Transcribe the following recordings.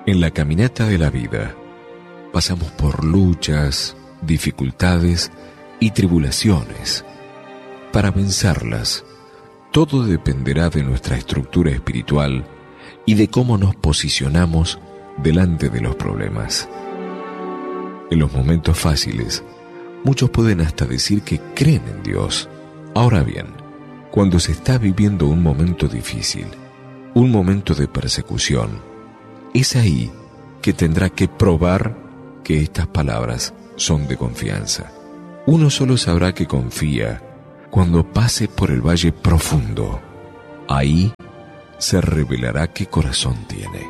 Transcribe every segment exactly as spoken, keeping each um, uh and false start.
En la caminata de la vida pasamos por luchas, dificultades y tribulaciones. Para vencerlas, todo dependerá de nuestra estructura espiritual y de cómo nos posicionamos delante de los problemas. En los momentos fáciles, muchos pueden hasta decir que creen en Dios. Ahora bien, cuando se está viviendo un momento difícil, un momento de persecución, es ahí que tendrá que probar que estas palabras son de confianza. Uno solo sabrá que confía cuando pase por el valle profundo. Ahí se revelará qué corazón tiene.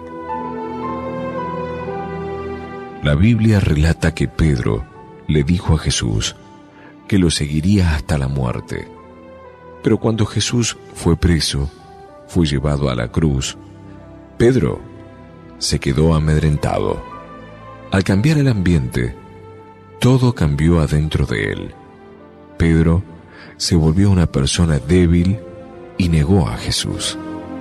La Biblia relata que Pedro le dijo a Jesús que lo seguiría hasta la muerte. Pero cuando Jesús fue preso, fue llevado a la cruz, Pedro se quedó amedrentado. Al cambiar el ambiente, todo cambió adentro de él. Pedro se volvió una persona débil y negó a Jesús.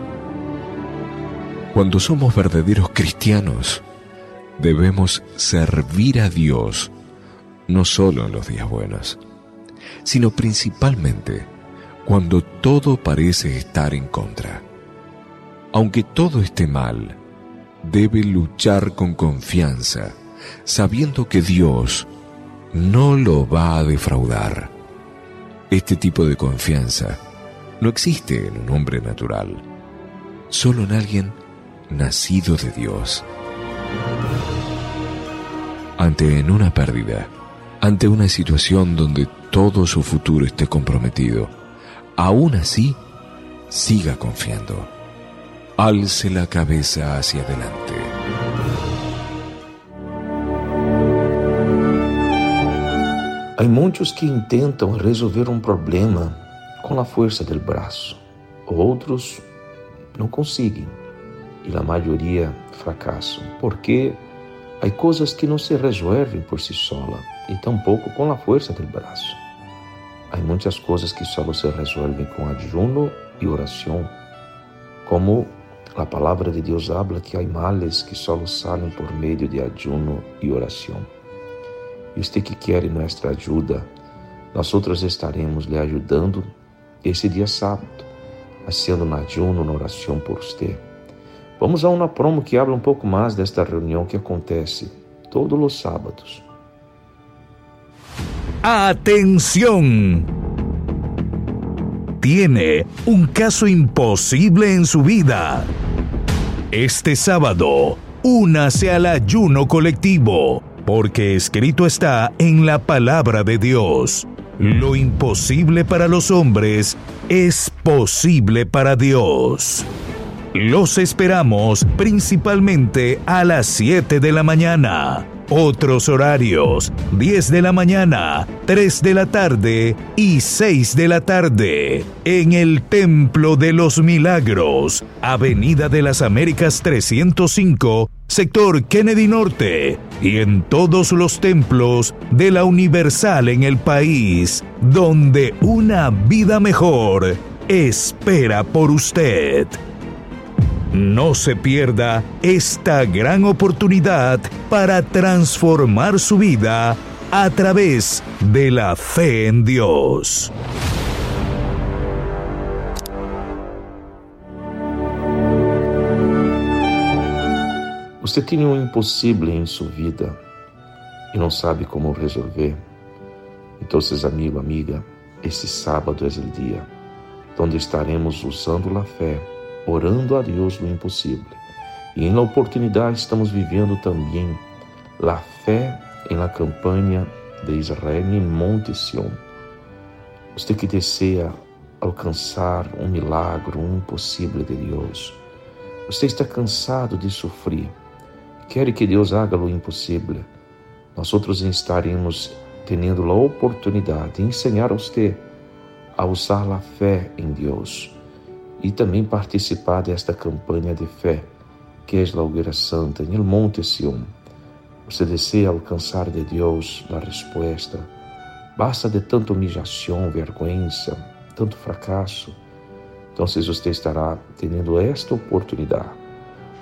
Cuando somos verdaderos cristianos, debemos servir a Dios no solo en los días buenos, sino principalmente cuando todo parece estar en contra. Aunque todo esté mal, debe luchar con confianza, sabiendo que Dios no lo va a defraudar. Este tipo de confianza no existe en un hombre natural, solo en alguien nacido de Dios. Ante en una pérdida, ante una situación donde todo su futuro esté comprometido, aún así, siga confiando. Alce la cabeza hacia adelante. Há muitos que intentam resolver um problema com a força do braço. Outros não conseguem e a maioria fracassam, porque há coisas que não se resolvem por si sola e tampouco com a força do braço. Há muitas coisas que só se resolvem com ayuno e oração, como a palavra de Deus habla que há males que só saem por meio de ayuno e oração. E você que quer nossa ajuda, nós outros estaremos lhe ajudando esse dia sábado, fazendo um ayuno, uma oração por você. Vamos a uma promo que habla um pouco mais desta reunião que acontece todos os sábados. ¡Atención! Tiene un caso imposible en su vida. Este sábado, únase al ayuno colectivo, porque escrito está en la palabra de Dios: lo imposible para los hombres es posible para Dios. Los esperamos principalmente a las siete de la mañana. Otros horarios: diez de la mañana, tres de la tarde y seis de la tarde. En el Templo de los Milagros, Avenida de las Américas trescientos cinco, sector Kennedy Norte. Y en todos los templos de la Universal en el país, donde una vida mejor espera por usted. No se pierda esta gran oportunidad para transformar su vida a través de la fe en Dios. Você tem um impossível em sua vida e não sabe como resolver? Então, amigo, amiga, esse sábado é o dia onde estaremos usando a fé, orando a Deus no impossível. E na oportunidade estamos vivendo também a fé em la campanha de Israel em Monte Sião. Você que deseja alcançar um milagre, um impossível de Deus. Você está cansado de sofrer. Quer que Deus haga o impossível. Nós outros estaremos tendo a oportunidade de ensinar a você a usar a fé em Deus e também participar desta campanha de fé, que é a Hogueira Santa, em El Monte Sião. Você deseja alcançar de Deus a resposta. Basta de tanta humillação, vergonha, tanto fracasso. Então, você estará tendo esta oportunidade.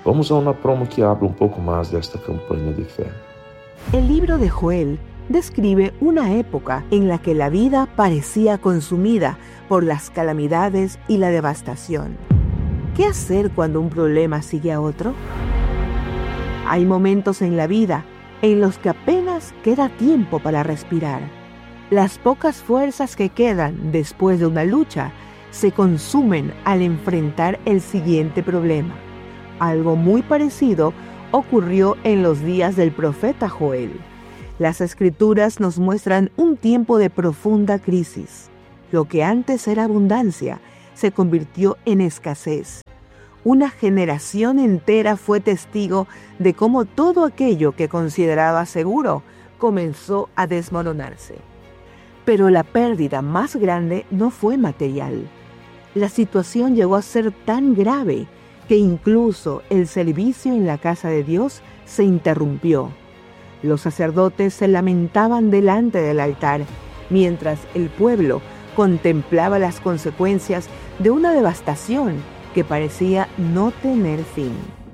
Vamos a una promo que habla un poco más de esta campaña de fe. El libro de Joel describe una época en la que la vida parecía consumida por las calamidades y la devastación. ¿Qué hacer cuando un problema sigue a otro? Hay momentos en la vida en los que apenas queda tiempo para respirar. Las pocas fuerzas que quedan después de una lucha se consumen al enfrentar el siguiente problema. Algo muy parecido ocurrió en los días del profeta Joel. Las Escrituras nos muestran un tiempo de profunda crisis. Lo que antes era abundancia se convirtió en escasez. Una generación entera fue testigo de cómo todo aquello que consideraba seguro comenzó a desmoronarse. Pero la pérdida más grande no fue material. La situación llegó a ser tan grave que incluso el servicio en la casa de Dios se interrumpió. Los sacerdotes se lamentaban delante del altar, mientras el pueblo contemplaba las consecuencias de una devastación que parecía no tener fin.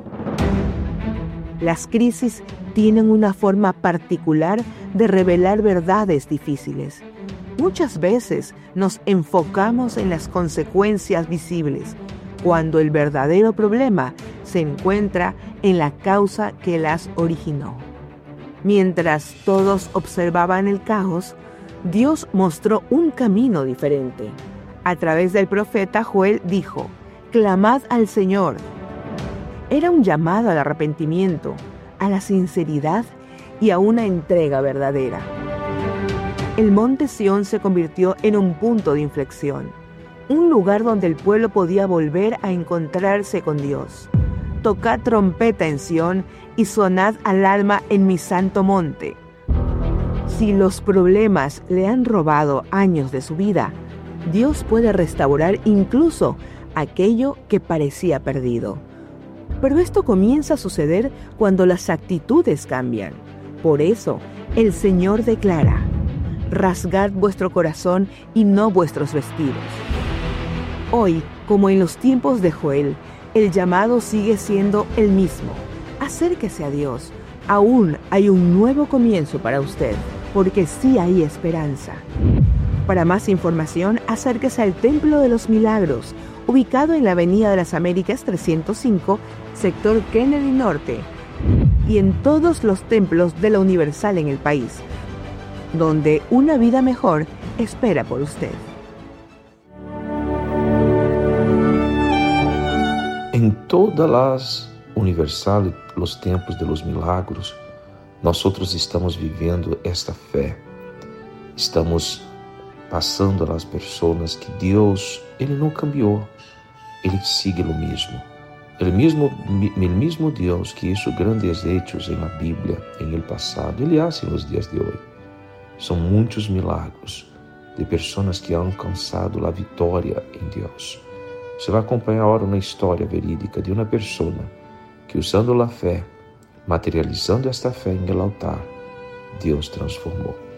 Las crisis tienen una forma particular de revelar verdades difíciles. Muchas veces nos enfocamos en las consecuencias visibles, cuando el verdadero problema se encuentra en la causa que las originó. Mientras todos observaban el caos, Dios mostró un camino diferente. A través del profeta Joel dijo: «Clamad al Señor». Era un llamado al arrepentimiento, a la sinceridad y a una entrega verdadera. El monte Sión se convirtió en un punto de inflexión, un lugar donde el pueblo podía volver a encontrarse con Dios. Tocad trompeta en Sión y sonad alarma en mi santo monte. Si los problemas le han robado años de su vida, Dios puede restaurar incluso aquello que parecía perdido. Pero esto comienza a suceder cuando las actitudes cambian. Por eso, el Señor declara: «Rasgad vuestro corazón y no vuestros vestidos». Hoy, como en los tiempos de Joel, el llamado sigue siendo el mismo. Acérquese a Dios. Aún hay un nuevo comienzo para usted, porque sí hay esperanza. Para más información, acérquese al Templo de los Milagros, ubicado en la Avenida de las Américas trescientos cinco, sector Kennedy Norte, y en todos los templos de la Universal en el país, donde una vida mejor espera por usted. En todas las Universal, los templos de los milagros, nosotros estamos viviendo esta fe. Estamos passando a las personas que Deus, Ele não cambiou. Ele sigue lo mismo. El mismo, el mismo Deus que hizo grandes hechos en la Biblia, en el pasado, Ele hace en los días de hoy. Son muitos milagros de pessoas que han alcançado a vitória em Deus. Você vai acompanhar agora uma história verídica de uma pessoa que, usando a fé, materializando esta fé em el altar, Deus transformou.